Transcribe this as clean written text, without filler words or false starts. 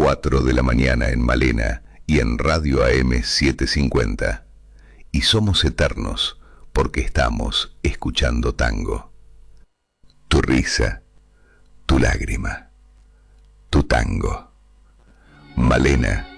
4 de la mañana en Malena y en Radio AM 750. Y somos eternos porque estamos escuchando tango. Tu risa, tu lágrima, tu tango. Malena